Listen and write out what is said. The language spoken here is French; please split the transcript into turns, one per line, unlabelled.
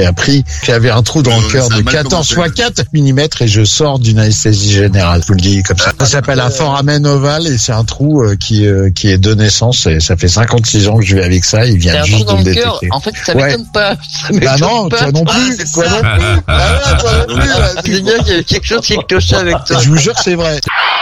j'ai appris qu'il y avait un trou dans le cœur de 14 x 4 mm et je sors d'une anesthésie générale. Je vous le dis comme ça. Ça s'appelle un foramen ovale et c'est un trou qui est de naissance et ça fait 56 ans que je vis avec ça. Il vient juste de me détecter.
En fait, ça m'étonne pas.
Bah non, toi non plus. Toi non plus.
C'est bien qu'il y avait quelque chose qui clochait avec toi.
Je vous jure, c'est vrai.